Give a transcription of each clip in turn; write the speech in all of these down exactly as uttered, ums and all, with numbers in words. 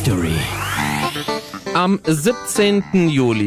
History. Am siebzehnten Juli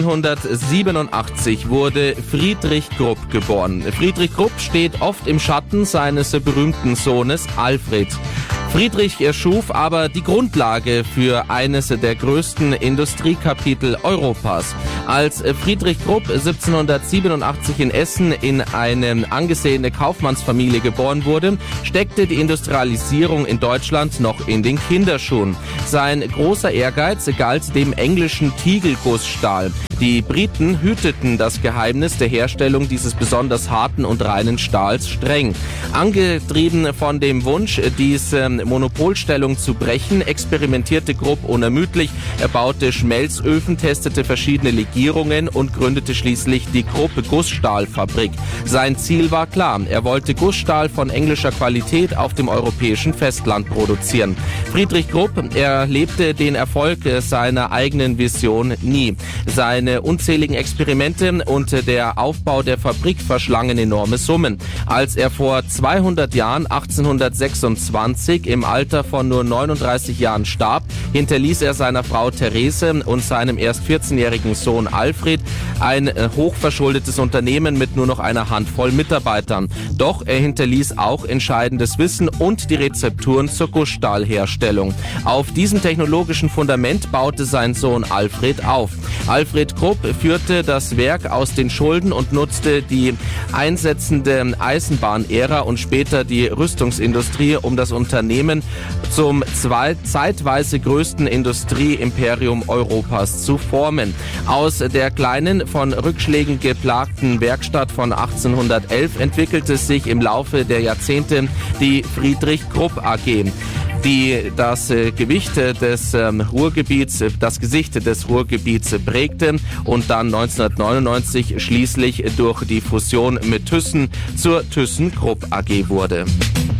siebzehnhundertsiebenundachtzig wurde Friedrich Krupp geboren. Friedrich Krupp steht oft im Schatten seines berühmten Sohnes Alfred. Friedrich erschuf aber die Grundlage für eines der größten Industriekapitel Europas. Als Friedrich Krupp siebzehnhundertsiebenundachtzig in Essen in eine angesehene Kaufmannsfamilie geboren wurde, steckte die Industrialisierung in Deutschland noch in den Kinderschuhen. Sein großer Ehrgeiz galt dem englischen Tiegelgussstahl. Die Briten hüteten das Geheimnis der Herstellung dieses besonders harten und reinen Stahls streng. Angetrieben von dem Wunsch, diese Monopolstellung zu brechen, experimentierte Krupp unermüdlich. Er baute Schmelzöfen, testete verschiedene Legierungen und gründete schließlich die Krupp Gussstahlfabrik. Sein Ziel war klar. Er wollte Gussstahl von englischer Qualität auf dem europäischen Festland produzieren. Friedrich Krupp erlebte den Erfolg seiner eigenen Vision nie. Seine unzähligen Experimente und der Aufbau der Fabrik verschlangen enorme Summen. Als er vor zweihundert Jahren, achtzehnhundertsechsundzwanzig, im Alter von nur neununddreißig Jahren starb, hinterließ er seiner Frau Therese und seinem erst vierzehnjährigen Sohn Alfred ein hochverschuldetes Unternehmen mit nur noch einer Handvoll Mitarbeitern. Doch er hinterließ auch entscheidendes Wissen und die Rezepturen zur Gussstahlherstellung. Auf diesem technologischen Fundament baute sein Sohn Alfred auf. Alfred Krupp führte das Werk aus den Schulden und nutzte die einsetzende Eisenbahnära und später die Rüstungsindustrie, um das Unternehmen zum zwei, zeitweise größten Industrieimperium Europas zu formen. Aus der kleinen, von Rückschlägen geplagten Werkstatt von achtzehnhundertelf entwickelte sich im Laufe der Jahrzehnte die Friedrich Krupp A G, die das äh, Gewicht des ähm, Ruhrgebiets, das Gesicht des Ruhrgebiets prägte und dann neunzehnhundertneunundneunzig schließlich durch die Fusion mit Thyssen zur Thyssen Krupp A G wurde.